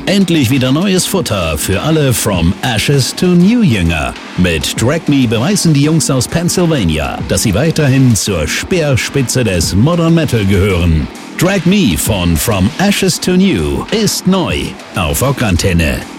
Endlich wieder neues Futter für alle From Ashes to New Jünger. Mit Drag Me beweisen die Jungs aus Pennsylvania, dass sie weiterhin zur Speerspitze des Modern Metal gehören. Drag Me von From Ashes to New ist neu auf Rockantenne.